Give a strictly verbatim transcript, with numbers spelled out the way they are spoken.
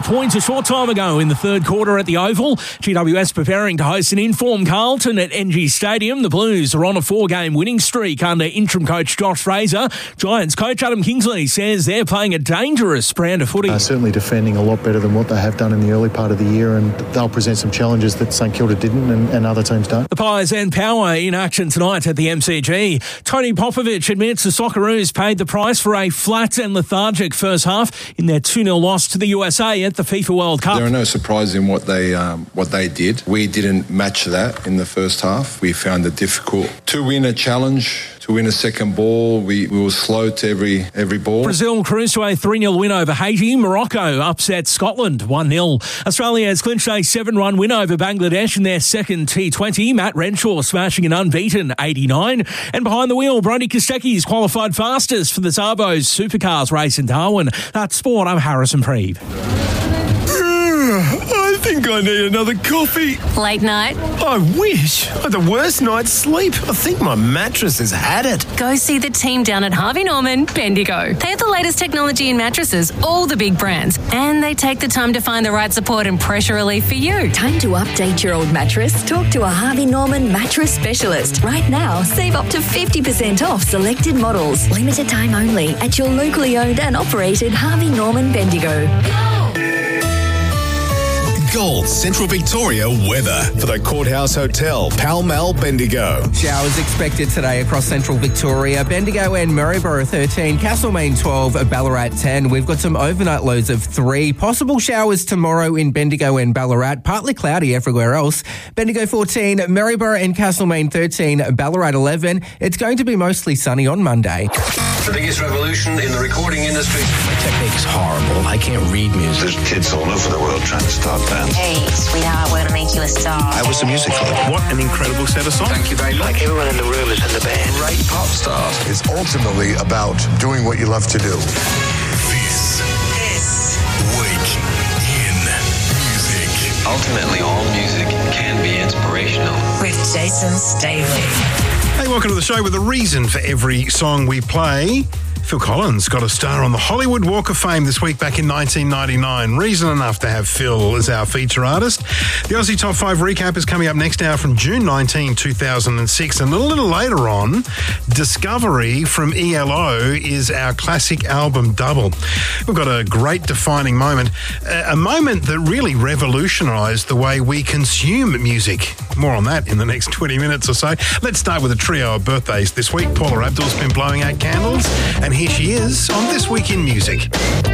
Points a short time ago in the third quarter at the Oval. G W S preparing to host an informed Carlton at N G Stadium. The Blues are on a four-game winning streak under interim coach Josh Fraser. Giants coach Adam Kingsley says they're playing a dangerous brand of footy. Uh, certainly defending a lot better than what they have done in the early part of the year, and they'll present some challenges that St Kilda didn't and, and other teams don't. The Pies and Power in action tonight at the M C G. Tony Popovich admits the Socceroos paid the price for a flat and lethargic first half in their two nil loss to the U S A at the FIFA World Cup. There are no surprises in what they um, what they did. We didn't match that in the first half. We found it difficult to win a challenge, to win a second ball. We, we were slow to every every ball. Brazil cruised to a three nil win over Haiti. Morocco upset Scotland one nil. Australia has clinched a seven-run win over Bangladesh in their second T twenty. Matt Renshaw smashing an unbeaten eighty-nine. And behind the wheel, Brody Kostecki's qualified fastest for the Zarbos Supercars race in Darwin. That's sport. I'm Harrison Preeve. I think I need another coffee. Late night? I wish. I had the worst night's sleep. I think my mattress has had it. Go see the team down at Harvey Norman, Bendigo. They have the latest technology in mattresses, all the big brands, and they take the time to find the right support and pressure relief for you. Time to update your old mattress? Talk to a Harvey Norman mattress specialist. Right now, save up to fifty percent off selected models. Limited time only at your locally owned and operated Harvey Norman Bendigo. Gold Central Victoria weather for the Courthouse Hotel, Pall Mall, Bendigo. Showers expected today across Central Victoria. Bendigo and Maryborough thirteen, Castlemaine twelve, Ballarat ten. We've got some overnight lows of three. Possible showers tomorrow in Bendigo and Ballarat. Partly cloudy everywhere else. Bendigo fourteen, Maryborough and Castlemaine thirteen, Ballarat eleven. It's going to be mostly sunny on Monday. The biggest revolution in the recording industry. My technique's horrible. I can't read music. There's kids all over the world trying to start bands. Hey, sweetheart, we're going to make you a star. I was the music for them. What an incredible set of songs. Thank you very much. Like everyone in the room is in the band. Great pop stars. It's ultimately about doing what you love to do. This, This week in music. Ultimately, all music can be inspirational. with Jason Staley. Hey, welcome to the show with a reason for every song we play. Phil Collins got a star on the Hollywood Walk of Fame this week back in nineteen ninety-nine. Reason enough to have Phil as our feature artist. The Aussie Top five recap is coming up next hour from June nineteenth, two thousand six. And a little later on, Discovery from E L O is our classic album double. We've got a great defining moment, a moment that really revolutionised the way we consume music. More on that in the next twenty minutes or so. Let's start with a trio of birthdays this week. Paula Abdul's been blowing out candles, and here she is on This Week in Music.